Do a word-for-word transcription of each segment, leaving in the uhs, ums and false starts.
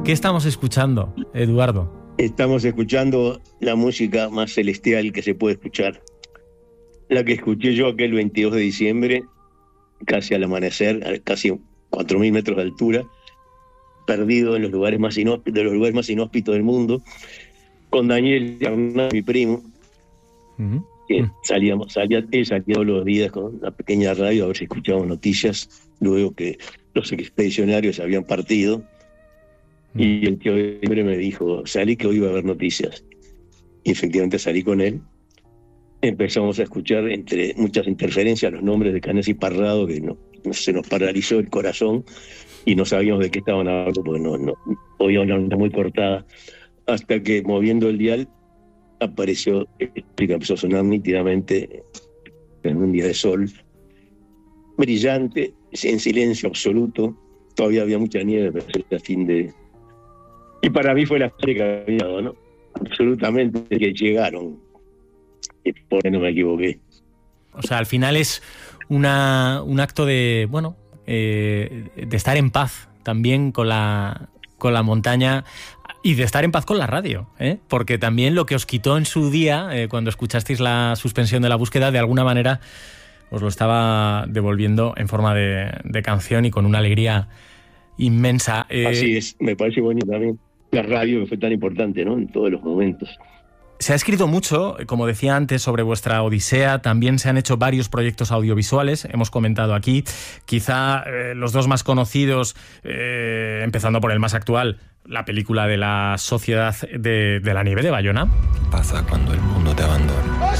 ¿Qué estamos escuchando, Eduardo? Estamos escuchando la música más celestial que se puede escuchar. La que escuché yo aquel veintidós de diciembre, casi al amanecer, a casi cuatro mil metros de altura, perdido en los lugares más inhóspitos, de los lugares más inhóspitos del mundo, con Daniel, mi primo, uh-huh. que salíamos, salía, él salía todos los días con una pequeña radio a ver si escuchábamos noticias, luego que los expedicionarios habían partido, uh-huh. y el tío siempre me dijo, salí que hoy iba a haber noticias. Y efectivamente salí con él. Empezamos a escuchar entre muchas interferencias los nombres de Canés y Parrado, que no, no, se nos paralizó el corazón y no sabíamos de qué estaban hablando, porque no, no, oía una onda muy cortada, hasta que moviendo el dial apareció, que empezó a sonar nítidamente en un día de sol, brillante, en silencio absoluto, todavía había mucha nieve, pero era el fin de... Y para mí fue la historia que había dado, ¿no? Absolutamente, que llegaron. Y por qué no me equivoqué. O sea, al final es una, un acto de, bueno, eh, de estar en paz también con la, con la montaña y de estar en paz con la radio, ¿eh? Porque también lo que os quitó en su día, eh, cuando escuchasteis la suspensión de la búsqueda, de alguna manera os lo estaba devolviendo en forma de, de canción y con una alegría inmensa. Eh, Así es, me parece bonito también la radio, que fue tan importante, ¿no? En todos los momentos. Se ha escrito mucho, como decía antes, sobre vuestra odisea. También se han hecho varios proyectos audiovisuales, hemos comentado aquí. Quizá eh, los dos más conocidos, eh, empezando por el más actual, la película de la Sociedad de, de la Nieve de Bayona. ¿Qué pasa cuando el mundo te abandona?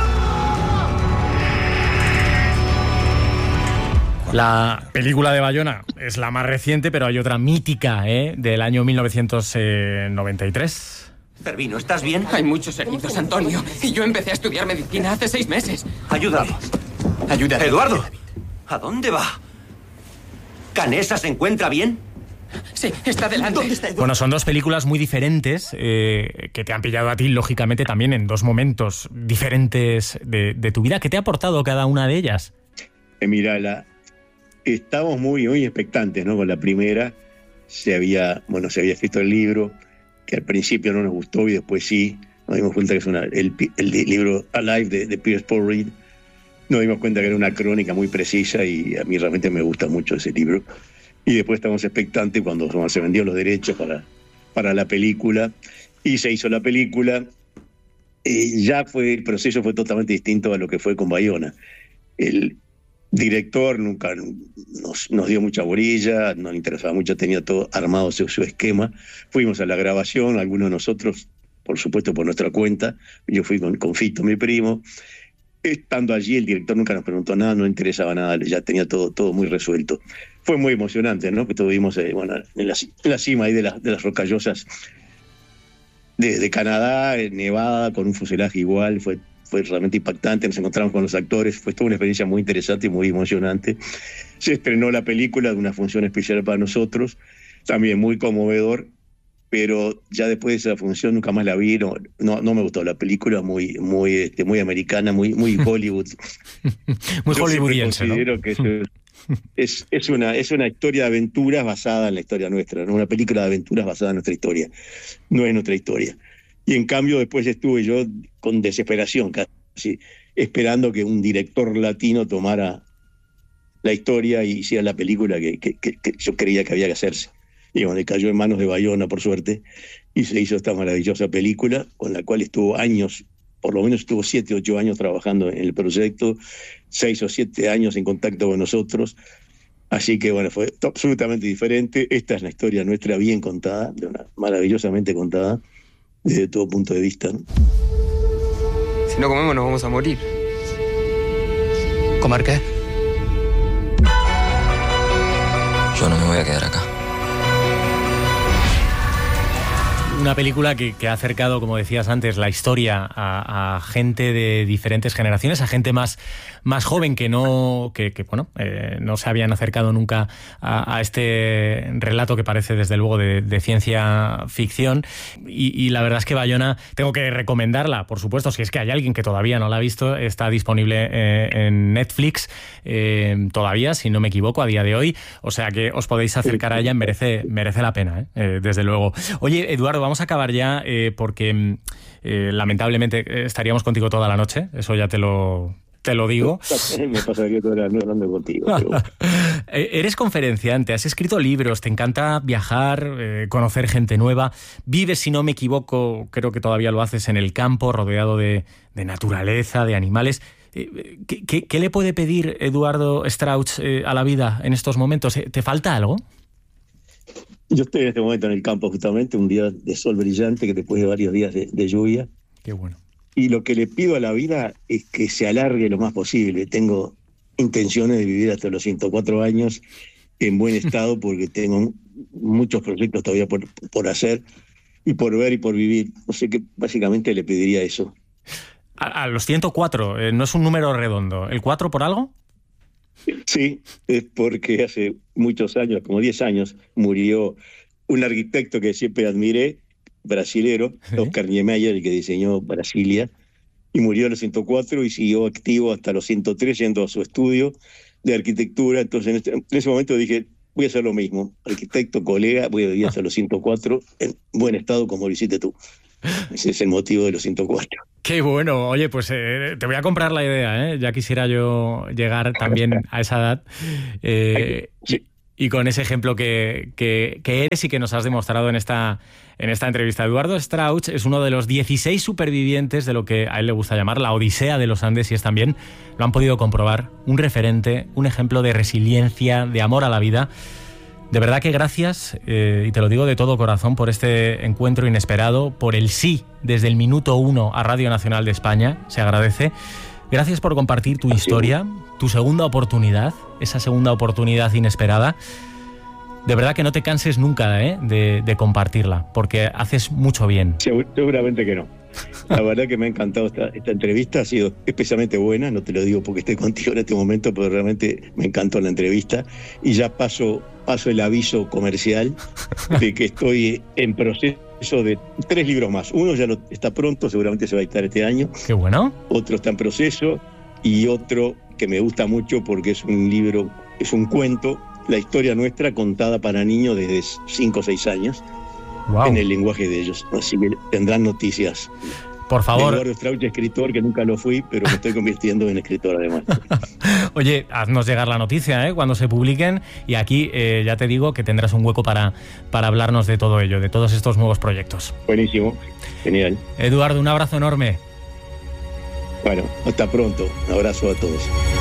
La película de Bayona es la más reciente, pero hay otra mítica, ¿eh? del año mil novecientos noventa y tres. Cervino, ¿estás bien? Hay muchos heridos, Antonio. Y yo empecé a estudiar medicina hace seis meses. Ayúdame. Ayúdame. Eduardo, ¿a dónde va? ¿Canesa se encuentra bien? Sí, está delante. ¿Dónde está Eduardo? Bueno, son dos películas muy diferentes, eh, que te han pillado a ti, lógicamente, también en dos momentos diferentes de, de tu vida. ¿Qué te ha aportado cada una de ellas? Eh, mira, la... estamos muy, muy expectantes, ¿no? Con la primera se había, bueno, se había escrito el libro, que al principio no nos gustó y después sí, nos dimos cuenta que es una, el, el libro Alive de, de Pierce Paul Reed, nos dimos cuenta que era una crónica muy precisa y a mí realmente me gusta mucho ese libro. Y después estamos expectantes cuando se vendieron los derechos para, para la película y se hizo la película. Y ya fue, el proceso fue totalmente distinto a lo que fue con Bayona. El director nunca nos, nos dio mucha borilla, no le interesaba mucho, tenía todo armado su, su esquema. Fuimos a la grabación, algunos de nosotros, por supuesto por nuestra cuenta, yo fui con, con Fito, mi primo. Estando allí, el director nunca nos preguntó nada, no le interesaba nada, ya tenía todo, todo muy resuelto. Fue muy emocionante, ¿no? Que estuvimos eh, bueno, en, la, en la cima ahí de, la, de las rocallosas de, de Canadá, en Nevada, con un fuselaje igual, fue Fue realmente impactante, nos encontramos con los actores, fue toda una experiencia muy interesante y muy emocionante. Se estrenó la película de una función especial para nosotros, también muy conmovedor, pero ya después de esa función nunca más la vi, no, no, no me gustó la película, muy, muy, este, muy americana, muy, muy Hollywood. Muy Yo hollywoodiense, considero ¿no? que eso es, es, una, es una historia de aventuras basada en la historia nuestra, ¿no? Una película de aventuras basada en nuestra historia, no es nuestra historia. Y en cambio después estuve yo con desesperación, casi esperando que un director latino tomara la historia y hiciera la película que, que, que, que yo creía que había que hacerse. Y bueno, cayó en manos de Bayona, por suerte, y se hizo esta maravillosa película, con la cual estuvo años, por lo menos estuvo siete, ocho años trabajando en el proyecto, seis o siete años en contacto con nosotros. Así que bueno, fue absolutamente diferente. Esta es la historia nuestra bien contada, de una, maravillosamente contada, desde todo punto de vista, ¿no? Si no comemos nos vamos a morir. ¿Comer qué? Yo no me voy a quedar acá. una película que, que ha acercado, como decías antes, la historia a, a gente de diferentes generaciones, a gente más, más joven que no, que, que bueno, eh, no se habían acercado nunca a, a este relato que parece desde luego de, de ciencia ficción. Y, y la verdad es que Bayona, tengo que recomendarla, por supuesto, si es que hay alguien que todavía no la ha visto, está disponible eh, en Netflix eh, todavía, si no me equivoco, a día de hoy. O sea que os podéis acercar a ella, merece, merece la pena, ¿eh? Eh, desde luego. Oye, Eduardo, vamos a acabar ya eh, porque eh, lamentablemente estaríamos contigo toda la noche, eso ya te lo, te lo digo. Me pasaría toda la noche hablando contigo. Pero... Eres conferenciante, has escrito libros, te encanta viajar, eh, conocer gente nueva, vives, si no me equivoco, creo que todavía lo haces en el campo, rodeado de, de naturaleza, de animales. Eh, ¿qué, qué, ¿Qué le puede pedir Eduardo Strauch eh, a la vida en estos momentos? ¿Te falta algo? Yo estoy en este momento en el campo justamente, un día de sol brillante que después de varios días de, de lluvia. Qué bueno. Y lo que le pido a la vida es que se alargue lo más posible. Tengo intenciones de vivir hasta los ciento cuatro años en buen estado porque tengo muchos proyectos todavía por, por hacer y por ver y por vivir. No sé qué, básicamente le pediría eso. A, a los ciento cuatro, eh, no es un número redondo. ¿El cuatro por algo? Sí, es porque hace muchos años, como diez años, murió un arquitecto que siempre admiré, brasilero, ¿sí? Oscar Niemeyer, el que diseñó Brasilia, y murió a los ciento cuatro y siguió activo hasta los ciento tres yendo a su estudio de arquitectura. Entonces en, este, en ese momento dije, voy a hacer lo mismo, arquitecto, colega, voy a vivir hasta los ciento cuatro en buen estado como lo hiciste tú. Ese es el motivo de los ciento cuatro. Qué bueno. Oye, pues eh, te voy a comprar la idea, ¿eh? Ya quisiera yo llegar también a esa edad. Eh, sí. y, y con ese ejemplo que, que, que eres y que nos has demostrado en esta, en esta entrevista. Eduardo Strauch es uno de los dieciséis supervivientes de lo que a él le gusta llamar la Odisea de los Andes, y es también, lo han podido comprobar, un referente, un ejemplo de resiliencia, de amor a la vida. De verdad que gracias, eh, y te lo digo de todo corazón, por este encuentro inesperado, por el sí desde el minuto uno a Radio Nacional de España, se agradece. Gracias por compartir tu historia, tu segunda oportunidad, esa segunda oportunidad inesperada. De verdad que no te canses nunca ¿eh? de, de compartirla, porque haces mucho bien. Seguramente que no. La verdad que me ha encantado esta, esta entrevista, ha sido especialmente buena, no te lo digo porque estoy contigo en este momento, pero realmente me encantó la entrevista. Y ya paso, paso el aviso comercial de que estoy en proceso de tres libros más. Uno ya lo, está pronto, seguramente se va a editar este año. Qué bueno. Otro está en proceso y otro que me gusta mucho porque es un libro, es un cuento, la historia nuestra contada para niños desde cinco o seis años. Wow. En el lenguaje de ellos, así que tendrán noticias. Por favor. Eduardo Strauch, escritor, que nunca lo fui, pero me estoy convirtiendo en escritor además. Oye, haznos llegar la noticia ¿eh? cuando se publiquen, y aquí eh, ya te digo que tendrás un hueco para, para hablarnos de todo ello, de todos estos nuevos proyectos. Buenísimo, genial. Eduardo, un abrazo enorme. Bueno, hasta pronto, un abrazo a todos.